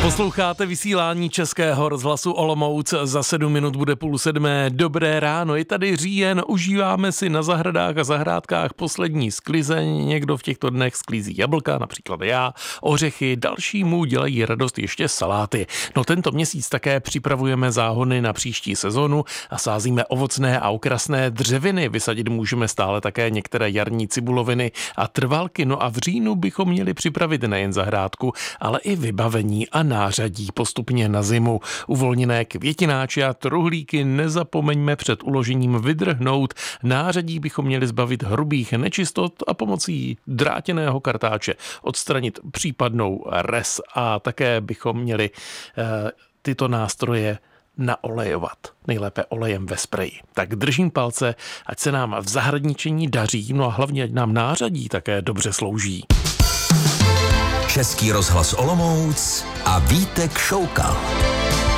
Posloucháte vysílání Českého rozhlasu Olomouc, za 7 minut bude 6:30. Dobré ráno, je tady říjen, užíváme si na zahradách a zahrádkách poslední sklizeň, někdo v těchto dnech sklízí jablka, například já, ořechy, dalšímu dělají radost ještě saláty. No tento měsíc také připravujeme záhony na příští sezonu a sázíme ovocné a okrasné dřeviny, vysadit můžeme stále také některé jarní cibuloviny a trvalky, no a v říjnu bychom měli připravit nejen zahrádku, ale i vybavení a nářadí postupně na zimu. Uvolněné květináče a truhlíky nezapomeňme před uložením vydrhnout. Nářadí bychom měli zbavit hrubých nečistot a pomocí drátěného kartáče odstranit případnou res a také bychom měli tyto nástroje naolejovat. Nejlépe olejem ve spreji. Tak držím palce, ať se nám v zahradničení daří, no a hlavně ať nám nářadí také dobře slouží. Český rozhlas Olomouc a Vítek Šoukal.